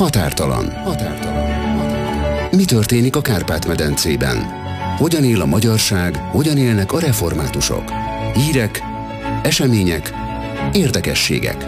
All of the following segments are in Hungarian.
Határtalan. Mi történik a Kárpát-medencében? Hogyan él a magyarság, hogyan élnek a reformátusok? Hírek, események, érdekességek.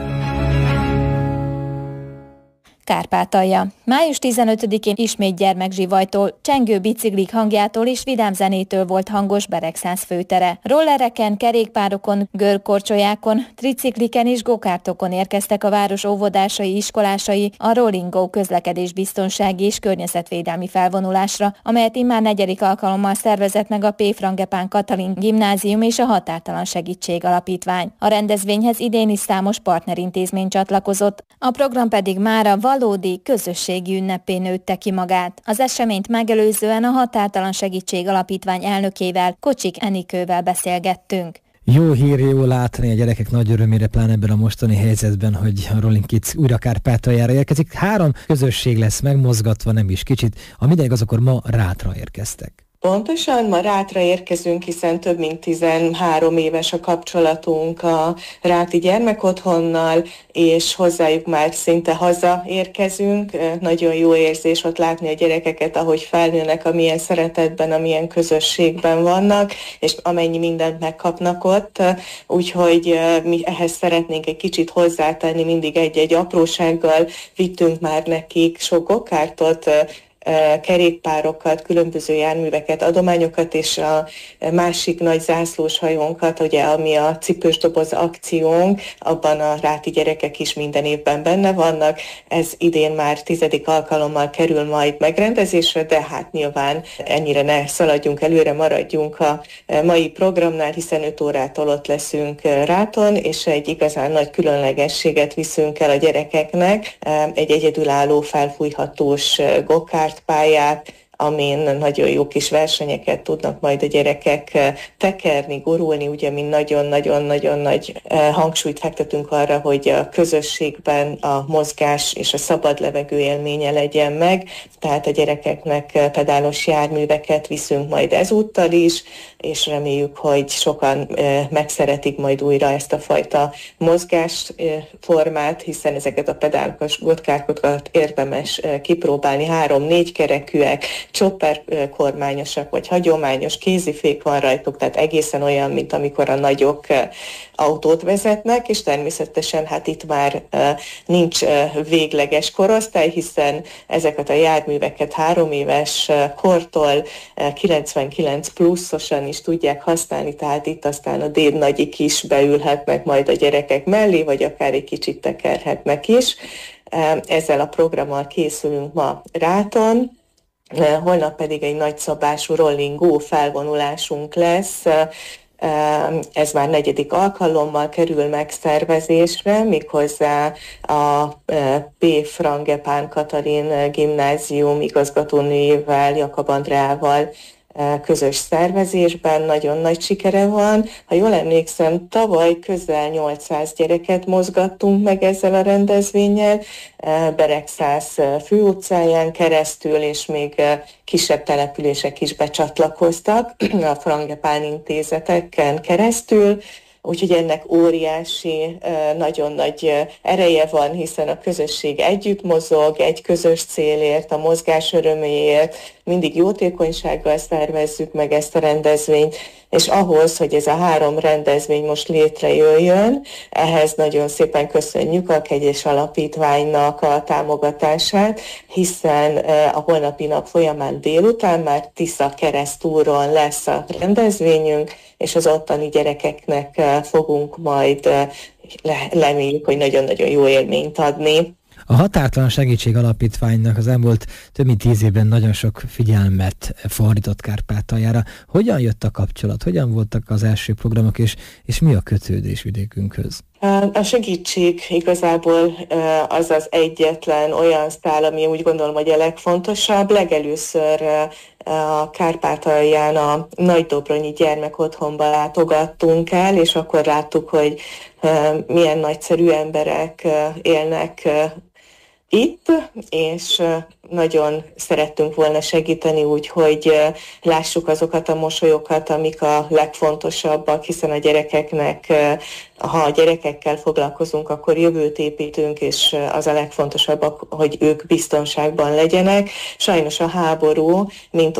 Kárpátalja. Május 15-én ismét gyermekzsivajtól, csengő biciklik hangjától és vidám zenétől volt hangos Beregszász főtere. Rollereken, kerékpárokon, görkorcsolyákon, tricikliken és gokártokon érkeztek a város óvodásai, iskolásai a Rolling Go közlekedésbiztonsági és környezetvédelmi felvonulásra, amelyet immár 4. alkalommal szervezett meg a P. Frangepán Katalin Gimnázium és a Határtalan Segítség Alapítvány. A rendezvényhez idén is számos partnerintézmény csatlakozott, a program pedig mára valódi közösségi ünnepé nőtte ki magát. Az eseményt megelőzően a Határtalan Segítség Alapítvány elnökével, Kocsik Enikővel beszélgettünk. Jó hír, jó látni a gyerekek nagy örömére, pláne ebben a mostani helyzetben, hogy a Rolling Kids újra Kárpátaljára érkezik. 3 közösség lesz megmozgatva, nem is kicsit. Ha minden igaz, akkor ma Rátra érkeztek. Pontosan, ma Rátra érkezünk, hiszen több mint 13 éves a kapcsolatunk a Ráti Gyermekotthonnal, és hozzájuk már szinte hazaérkezünk. Nagyon jó érzés ott látni a gyerekeket, ahogy felnőnek, amilyen szeretetben, amilyen közösségben vannak, és amennyi mindent megkapnak ott. Úgyhogy mi ehhez szeretnénk egy kicsit hozzátenni, mindig egy-egy aprósággal vittünk már nekik sok gokártot, kerékpárokat, különböző járműveket, adományokat, és a másik nagy zászlós hajónkat, ugye, ami a cipős doboz akciónk, abban a ráti gyerekek is minden évben benne vannak. Ez idén már 10. alkalommal kerül majd megrendezésre, de hát nyilván ennyire ne szaladjunk előre, maradjunk a mai programnál, hiszen 5 órától ott leszünk Ráton, és egy igazán nagy különlegességet viszünk el a gyerekeknek, egy egyedülálló felfújhatós gokárt pályát, amin nagyon jó kis versenyeket tudnak majd a gyerekek tekerni, gurulni, ugye mi nagyon-nagyon nagy hangsúlyt fektetünk arra, hogy a közösségben a mozgás és a szabad levegő élménye legyen meg, tehát a gyerekeknek pedálos járműveket viszünk majd ezúttal is, és reméljük, hogy sokan megszeretik majd újra ezt a fajta mozgásformát, hiszen ezeket a pedálokos gotkárkokat érdemes kipróbálni, 3-4 kerekűek, chopper kormányosak, vagy hagyományos kézifék van rajtuk, tehát egészen olyan, mint amikor a nagyok autót vezetnek, és természetesen hát itt már nincs végleges korosztály, hiszen ezeket a járműveket 3 éves kortól 99 pluszosan is tudják használni, tehát itt aztán a dédnagyik is beülhetnek majd a gyerekek mellé, vagy akár egy kicsit tekerhetnek is. Ezzel a programmal készülünk ma Ráton. Holnap pedig egy nagyszabású Rolling Go felvonulásunk lesz. Ez már 4. alkalommal kerül megszervezésre, méghozzá a P. Frangepán Katalin Gimnázium igazgatónőjével, Jakab Andreával közös szervezésben, nagyon nagy sikere van. Ha jól emlékszem, tavaly közel 800 gyereket mozgattunk meg ezzel a rendezvénnyel, Beregszász főutcáján keresztül, és még kisebb települések is becsatlakoztak a Frangepán intézeteken keresztül. Úgyhogy ennek óriási, nagyon nagy ereje van, hiszen a közösség együtt mozog, egy közös célért, a mozgás öröméért, mindig jótékonysággal szervezzük meg ezt a rendezvényt, és ahhoz, hogy ez a 3 rendezvény most létrejöjjön, ehhez nagyon szépen köszönjük a Kegyes Alapítványnak a támogatását, hiszen a holnapi nap folyamán délután már Tisza keresztúron lesz a rendezvényünk, és az ottani gyerekeknek fogunk majd reméljük, hogy nagyon-nagyon jó élményt adni. A Határtalan Segítség Alapítványnak az elmúlt több mint 10 évben nagyon sok figyelmet fordított Kárpátaljára. Hogyan jött a kapcsolat? Hogyan voltak az első programok, és mi a kötődés vidékünkhöz? A segítség igazából az az egyetlen olyan szál, ami úgy gondolom, hogy a legfontosabb. Legelőször a Kárpátalján a Nagydobronyi Gyermekotthonba látogattunk el, és akkor láttuk, hogy milyen nagyszerű emberek élnek itt, és nagyon szerettünk volna segíteni úgy, hogy lássuk azokat a mosolyokat, amik a legfontosabbak, hiszen a gyerekeknek, ha a gyerekekkel foglalkozunk, akkor jövőt építünk, és az a legfontosabb, hogy ők biztonságban legyenek. Sajnos a háború, mint